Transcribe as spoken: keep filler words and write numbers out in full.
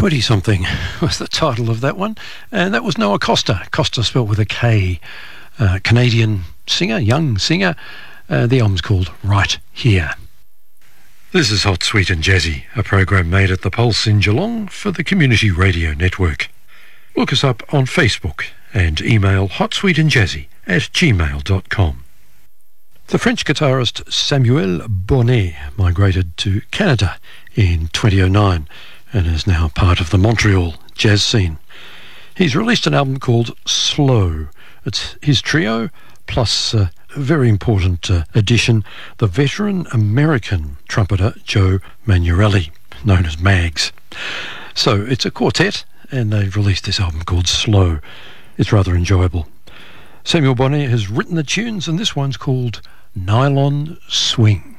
twenty-something was the title of that one, and that was Noah Costa, Costa spelled with a K, uh, Canadian singer, young singer. Uh, the album's called Right Here. This is Hot, Sweet and Jazzy, a program made at the Pulse in Geelong for the Community Radio Network. Look us up on Facebook and email hotsweetandjazzy at gmail dot com. The French guitarist Samuel Bonnet migrated to Canada in twenty oh nine and is now part of the Montreal jazz scene. He's released an album called Slow. It's his trio plus a very important uh, addition, the veteran American trumpeter Joe Manuelli, known as Mags. So it's a quartet, and they've released this album called Slow. It's rather enjoyable. Samuel Bonnet has written the tunes, and this one's called Nylon Swing.